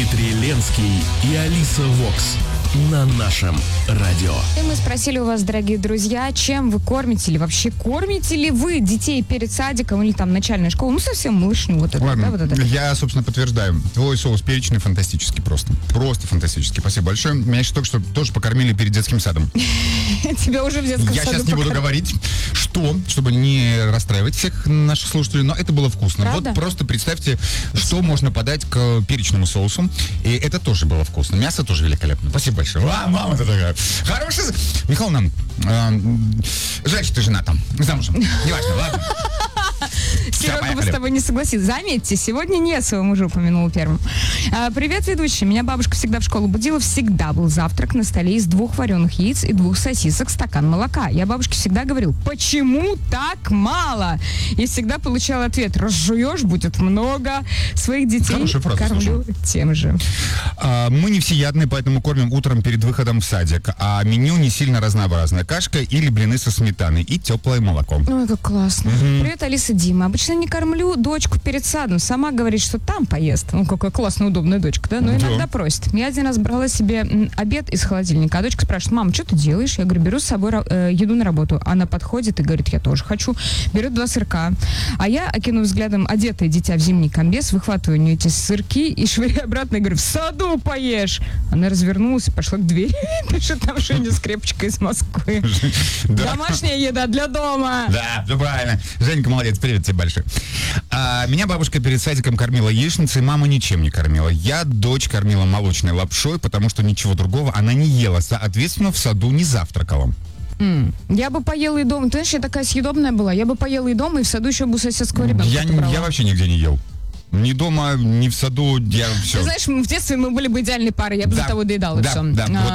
Дмитрий Ленский и Алиса Вокс на нашем радио. И мы спросили у вас, дорогие друзья, чем вы кормите, или вообще кормите ли вы детей перед садиком или там начальной школой? Ну, совсем малышню вот это. Ладно, да, вот это. я, собственно, подтверждаю. Твой соус перечный фантастический просто. Просто фантастический. Спасибо большое. Меня еще только что тоже покормили перед детским садом. Тебя уже в детском Я саду сейчас не буду говорить, чтобы не расстраивать всех наших слушателей, но это было вкусно. Правда? Вот просто представьте, что можно подать к перечному соусу. И это тоже было вкусно. Мясо тоже великолепно. Спасибо большое. Мама ты такая. Хорошая. Михайловна, жаль, что ты жена там. Замужем. Неважно, ладно. Серега бы с тобой не согласится. Заметьте, сегодня не своего мужа упомянула первым. Привет, ведущий. Меня бабушка всегда в школу будила. Всегда был завтрак на столе из 2 вареных яиц и 2 сосисок, стакан молока. Я бабушке всегда говорил, почему так мало? И всегда получала ответ, разжуешь, будет много. Своих детей кормлю тем же. Мы не всеядные, поэтому кормим утром перед выходом в садик. А меню не сильно разнообразное. Кашка или блины со сметаной и теплое молоко. Ой, как классно. Привет, Алиса, Дима. Обычно не кормлю дочку перед садом. Сама говорит, что там поест. Ну, какая классная, удобная дочка, да? Но иногда просит. Я один раз брала себе обед из холодильника, а дочка спрашивает, мам, что ты делаешь? Я говорю, беру с собой еду на работу. Она подходит и говорит, я тоже хочу. Берет 2 сырка. А я, окинув взглядом одетое дитя в зимний комбез, выхватываю у нее эти сырки и швыряю обратно и говорю, в саду поешь. Она развернулась и пошла к двери. Пишет нам Женя Скрепочка из Москвы. Домашняя еда для дома. Да, все правильно. Женька, молодец, привет тебе большой. Меня бабушка перед садиком кормила яичницей, мама ничем не кормила. Я дочь кормила молочной лапшой, потому что ничего другого она не ела. Соответственно, в саду не завтракала. Я бы поела и дома. Ты знаешь, я такая съедобная была. Я бы поела и дома, и в саду еще бы соседского ребенка Я вообще нигде не ел. Ни дома, ни в саду, я все. Ты знаешь, в детстве мы были бы идеальной парой. Я бы за того доедала. Да, все. да.